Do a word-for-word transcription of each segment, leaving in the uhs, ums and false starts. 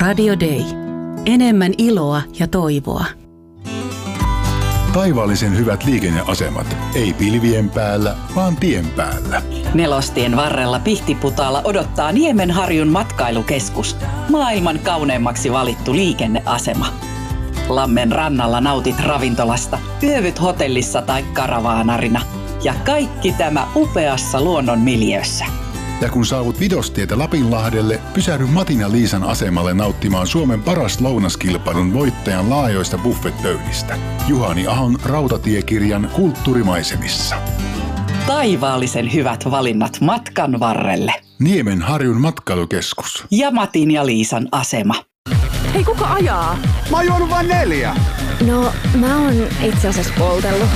Radio Day. Enemmän iloa ja toivoa. Taivaallisen hyvät liikenneasemat. Ei pilvien päällä, vaan tien päällä. Nelostien varrella Pihtiputaalla odottaa Niemenharjun matkailukeskus. Maailman kauneimmaksi valittu liikenneasema. Lammen rannalla nautit ravintolasta, yövyt hotellissa tai karavaanarina. Ja kaikki tämä upeassa luonnon miljöössä. Ja kun saavut Vidostietä Lapinlahdelle, pysähdy Matin ja Liisan asemalle nauttimaan Suomen paras lounaskilpailun voittajan laajoista buffetpöydistä. Juhani Ahon rautatiekirjan Kulttuurimaisemissa. Taivaallisen hyvät valinnat matkan varrelle. Niemenharjun matkailukeskus. Ja Matin ja Liisan asema. Hei, kuka ajaa? Mä oon juonut vain neljä. No, mä oon itse asiassa poltellut.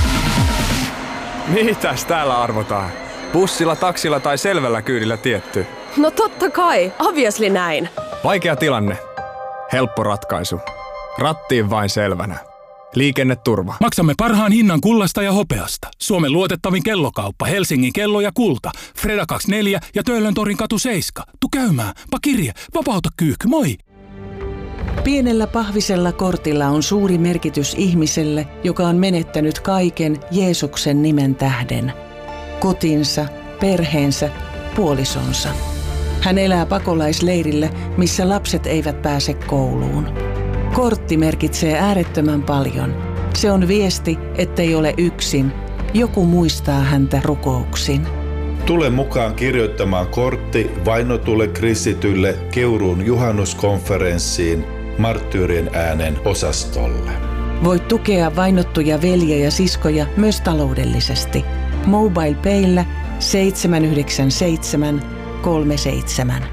Mitäs täällä arvotaan? Bussilla, taksilla tai selvällä kyydillä tietty? No totta kai, obviously näin. Vaikea tilanne. Helppo ratkaisu. Rattiin vain selvänä. Liikenneturva. Maksamme parhaan hinnan kullasta ja hopeasta. Suomen luotettavin kellokauppa, Helsingin kello ja kulta. Freda kaksikymmentäneljä ja Töölöntorin katu seitsemän. Tu käymään. Pakirje, vapauta kyykky, moi! Pienellä pahvisella kortilla on suuri merkitys ihmiselle, joka on menettänyt kaiken Jeesuksen nimen tähden. Kotinsa, perheensä, puolisonsa. Hän elää pakolaisleirillä, missä lapset eivät pääse kouluun. Kortti merkitsee äärettömän paljon. Se on viesti, ettei ole yksin. Joku muistaa häntä rukouksin. Tule mukaan kirjoittamaan kortti vainotulle kristitylle Keuruun juhannuskonferenssiin Marttyyrien äänen osastolle. Voit tukea vainottuja veljiä ja siskoja myös taloudellisesti. MobilePayllä seitsemän yhdeksän seitsemän kolme seitsemän.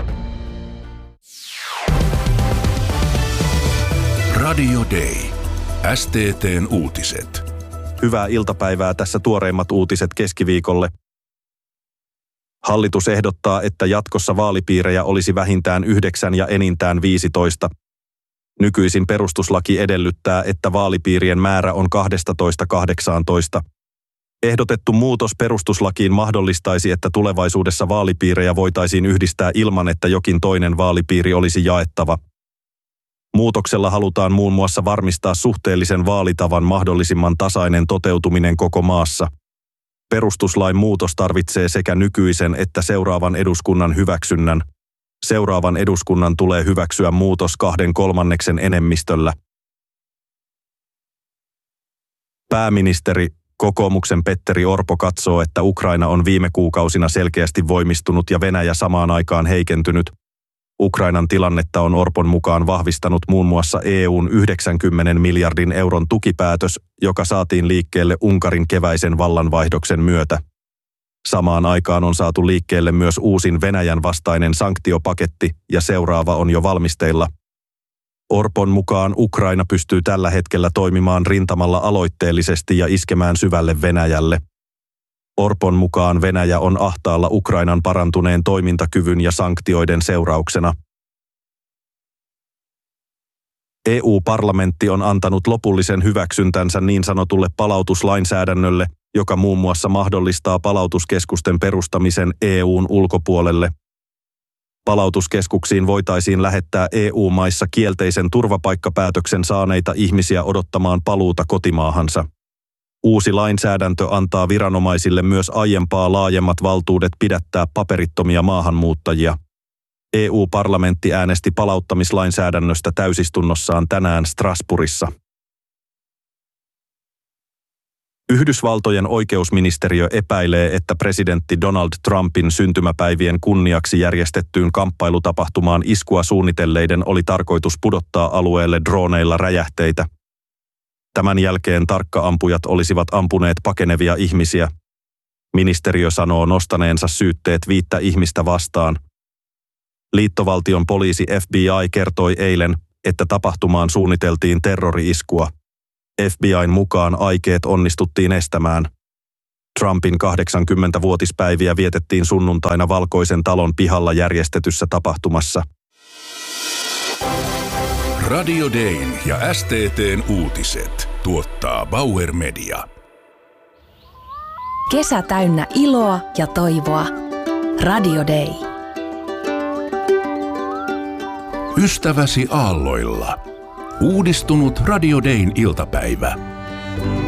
Radio Day. S T T:n uutiset. Hyvää iltapäivää, tässä tuoreimmat uutiset keskiviikolle. Hallitus ehdottaa, että jatkossa vaalipiirejä olisi vähintään yhdeksän ja enintään viisitoista. Nykyisin perustuslaki edellyttää, että vaalipiirien määrä on kaksitoista kahdeksantoista. Ehdotettu muutos perustuslakiin mahdollistaisi, että tulevaisuudessa vaalipiirejä voitaisiin yhdistää ilman, että jokin toinen vaalipiiri olisi jaettava. Muutoksella halutaan muun muassa varmistaa suhteellisen vaalitavan mahdollisimman tasainen toteutuminen koko maassa. Perustuslain muutos tarvitsee sekä nykyisen että seuraavan eduskunnan hyväksynnän. Seuraavan eduskunnan tulee hyväksyä muutos kahden kolmanneksen enemmistöllä. Pääministeri, kokoomuksen Petteri Orpo katsoo, että Ukraina on viime kuukausina selkeästi voimistunut ja Venäjä samaan aikaan heikentynyt. Ukrainan tilannetta on Orpon mukaan vahvistanut muun muassa E U:n yhdeksänkymmenen miljardin euron tukipäätös, joka saatiin liikkeelle Unkarin keväisen vallanvaihdoksen myötä. Samaan aikaan on saatu liikkeelle myös uusin Venäjän vastainen sanktiopaketti ja seuraava on jo valmisteilla. Orpon mukaan Ukraina pystyy tällä hetkellä toimimaan rintamalla aloitteellisesti ja iskemään syvälle Venäjälle. Orpon mukaan Venäjä on ahtaalla Ukrainan parantuneen toimintakyvyn ja sanktioiden seurauksena. E U-parlamentti on antanut lopullisen hyväksyntänsä niin sanotulle palautuslainsäädännölle, joka muun muassa mahdollistaa palautuskeskusten perustamisen E U:n ulkopuolelle. Palautuskeskuksiin voitaisiin lähettää E U-maissa kielteisen turvapaikkapäätöksen saaneita ihmisiä odottamaan paluuta kotimaahansa. Uusi lainsäädäntö antaa viranomaisille myös aiempaa laajemmat valtuudet pidättää paperittomia maahanmuuttajia. E U-parlamentti äänesti palauttamislainsäädännöstä täysistunnossaan tänään Strasbourgissa. Yhdysvaltojen oikeusministeriö epäilee, että presidentti Donald Trumpin syntymäpäivien kunniaksi järjestettyyn kamppailutapahtumaan iskua suunnitelleiden oli tarkoitus pudottaa alueelle drooneilla räjähteitä. Tämän jälkeen tarkkaampujat olisivat ampuneet pakenevia ihmisiä. Ministeriö sanoo nostaneensa syytteet viittä ihmistä vastaan. Liittovaltion poliisi F B I kertoi eilen, että tapahtumaan suunniteltiin terrori-iskua. F B I:n mukaan aikeet onnistuttiin estämään. Trumpin kahdeksankymmentävuotispäiviä vietettiin sunnuntaina Valkoisen talon pihalla järjestetyssä tapahtumassa. Radio Dayn ja S T T:n uutiset tuottaa Bauer Media. Kesä täynnä iloa ja toivoa. Radio Day. Ystäväsi aalloilla. Uudistunut Radio Dayn iltapäivä.